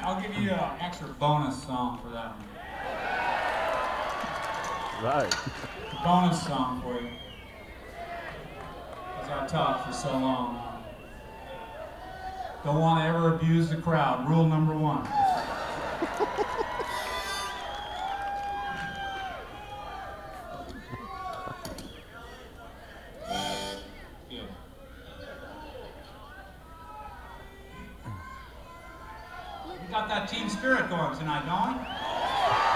I'll give you an extra bonus song for that one. Right. Bonus song for you. Because I talked for so long. Don't want to ever abuse the crowd. Rule number one. Good. We got that team spirit going tonight, don't we?